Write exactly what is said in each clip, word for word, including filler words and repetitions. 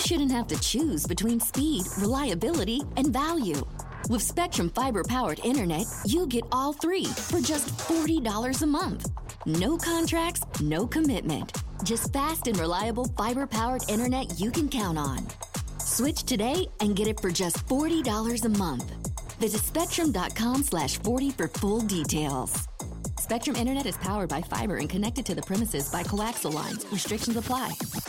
shouldn't have to choose between speed, reliability, and value. With Spectrum Fiber-powered internet, you get all three for just forty dollars a month. No contracts, no commitment. Just fast and reliable fiber-powered internet you can count on. Switch today and get it for just forty dollars a month. Visit spectrum.com slash 40 for full details. Spectrum Internet is powered by fiber and connected to the premises by coaxial lines. Restrictions apply.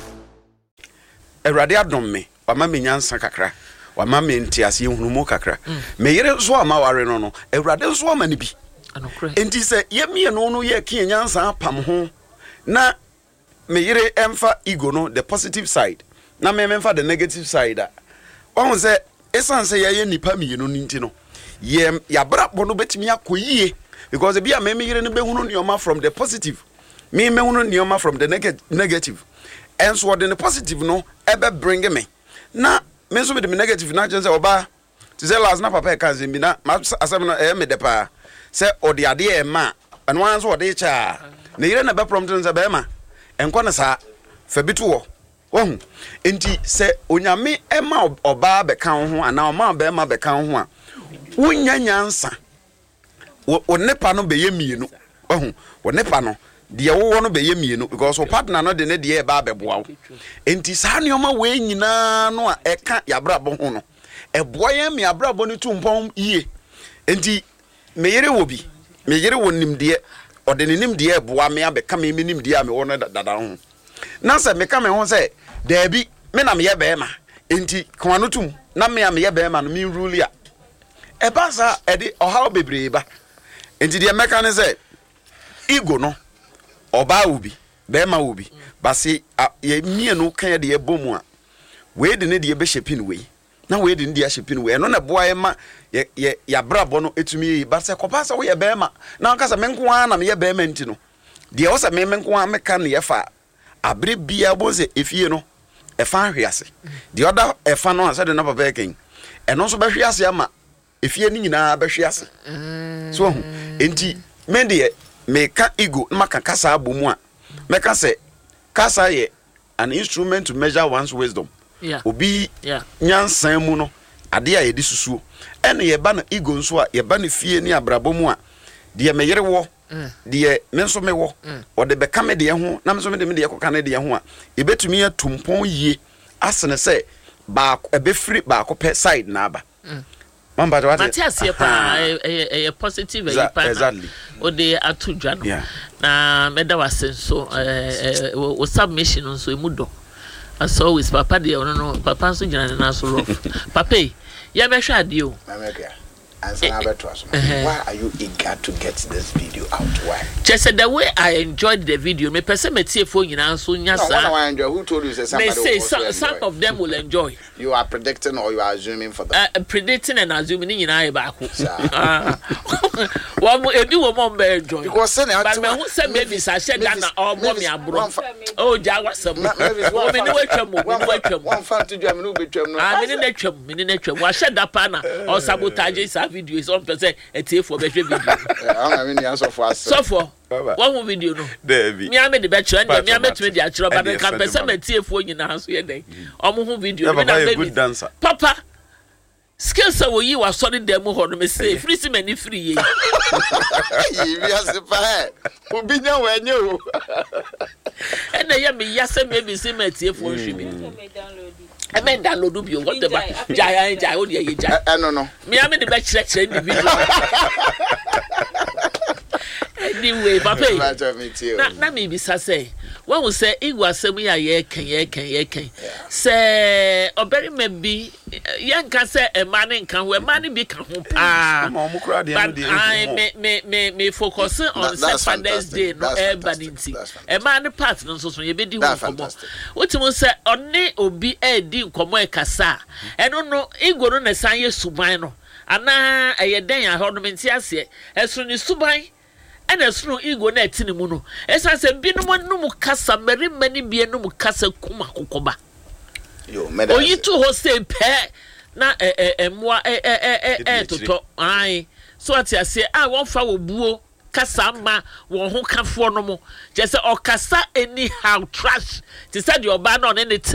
Erade adom me, wama me nyansa kakra, wama me ntiase hunumu kakra. Me yere so ama ware no no, erade so ama ne bi. Anokre. Enti se ye me no no ye kie nyansa apam ho. Na me yere emfa ego no the positive side. Na me emfa the negative side. Won se esan se ye ye nipa me no nti no. Ye ya bra bono betimi akoyie because be a me me yere no be hunu nioma from the positive. Me me hunu nioma from the neg negative. And so the positive no ebe bring me. Na me so be the negative na just say oba to say last na papa kan se bi na asem no e me de pa say odi ade e ma and one so odi cha na yire na be prompt no say be ma enko na sa fa bitu wo wahu enti say onyame e ma oba be kan ho ana o ma be ma be kan ho a wonya nyansa wo nepa no be ye mienu wahu wo nepa no de wo no be ye mienu because o partner no de ne de e ba beboa wo enti sa ne oma we nyina no a e ka yabrabo ho no e boye me yabrabo no tumpon yie enti me yere wo bi me yere wo nimde o de ne nimde e boa me abeka me me nimde a me wo no dada ho na se me ka me ho se da bi me na me ye be ma enti kwa no tum na me am ye be ma no me rule ya e ba sa e de o ha bebre ba enti de me ka ne se ego no oba ubi bema ubi basi ye mie no kan de ye bomu a we de ne de ye be shepin we na we de ne de ye shepin we no na boa ye ma ye ye ya brabo no etumi yi basi kopa sa we ye bema na nka sa menko an na me ye bema nti no de o sa me menko an me kan ye fa abre bia bo se efie no e fa hwiase de oda e fa no asa de na papa ken e no so be hwiase ama efie ni nyina be hwiase so hu enti me de me ka ego maka kasa abomu a me ka se kasa ye an instrument to measure one's wisdom yeah obi yeah nyansan mu no ade a ye di susuo ene ye ba na ego nso a ye ba na fie ni abrabomu a de me yere wo de me nso me wo o de be ka me de ho na me nso me de me de koka na de ho a e betumi atumpon yie asene se ba e be free ba ko pe side na aba Mamba to what? Matias ye pa a positive e pa. Exactly. O de atudwa no. Na meda wase so eh o submission so emudo. As always papa de no no papa so gina na so rough. Papa ye be hwa de o. Why are you eager to get this video out? Why? Just the way I enjoyed the video, me person me tie phone nyina so nya sa. No, I enjoy. Who told you say somebody will some, some of them will enjoy. You are predicting or you are assuming for them? Uh, predicting and assuming nyina e ba ko. Ah. One ebi wo mo be enjoy. Because say na but me who say maybe sa she da na omo me abro. Oh ja wasam. O me ni watwam, me ni watwam. One fan to do me no betwam no. Ah me ni na twam, me ni na twam. Wa she da pa na o sabotage sa video is on person e tie for be video. I mean the answer for us. So for one video no. Debi. Me am the be try and me am to me the achiro but me can person me tie for nyina so ye den. Omo hu video me na good dancer. Papa skills are you are solid demo ho no me say free see many free ye. Yi bi asipa. Obi nya wenye o. And na ye me yase me be say me tie for hwi me. I mean download you whatever. Jaya jaya o de ye jaya. Eh no no. Me am the be chere chere the video. Anyway, papa. Na na me be say when we say igwa asem ya ye kan ye kan ye kan. Say obere me bi yanka say e man nkan we man bi kan ho pa. But I me me me me focus on Father's Day no e banity. E man part no so so ye be di ho komo. Wetin say oni obi e di komo e kasa. Eno no igwo no na san ye suban no. Ana e ye den ya ho no menti ase. Eso ni suban and a through ego net in the moon. As I said, Binum no cassa, very many be a no cassa kuma cocoba. You oh, you two host a pair na a moi a to talk. Aye, so I say, I won't follow buo, cassama, one who can for no more. Just or cassa anyhow trash. To said your ban on anything.